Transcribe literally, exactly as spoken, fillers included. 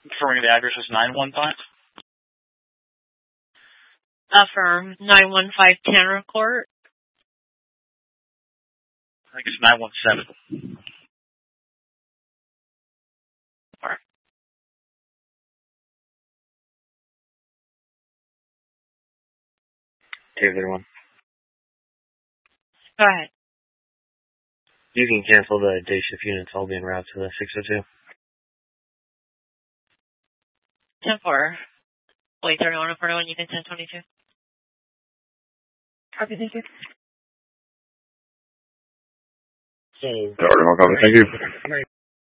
Confirming the address is nine one five? Affirm. nine one five Tanner Court. I think it's nine one seven. Alright. Two zero one. Go ahead. You can cancel the day shift units. I'll be en route to the six oh two. ten four. Wait, thirty-one oh forty-one, you can ten twenty-two. Copy, thank you. So, Sorry, no copy. Thank you.